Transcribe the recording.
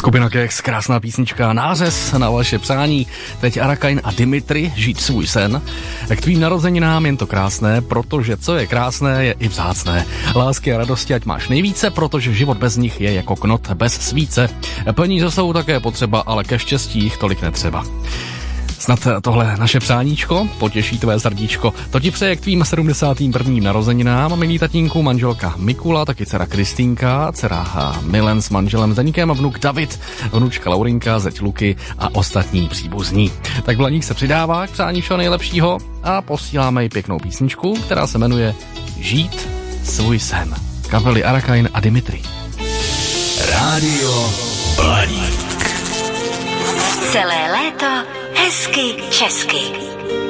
Skupina Kex, krásná písnička, nářez na vaše přání. Teď Arakain a Dimitri, Žít svůj sen. K tvým narozeninám jen to krásné, protože co je krásné, je i vzácné. Lásky a radosti ať máš nejvíce, protože život bez nich je jako knot bez svíce. Peníze jsou také potřeba, ale ke štěstí jich tolik netřeba. Snad tohle naše přáníčko potěší tvé srdíčko. To ti přeje k tvým 71. narozeninám, milý tatínku, manželka Mikula, taky dcera Kristýnka, dcera Milen s manželem Zdeňkem, vnuk David, vnučka Laurinka, zeď Luky a ostatní příbuzní. Tak Blaník se přidává k přání všeho nejlepšího a posíláme jí pěknou písničku, která se jmenuje Žít svůj sen. Kapely Arakain a Dimitri. Rádio Blaník. Celé léto hezky česky.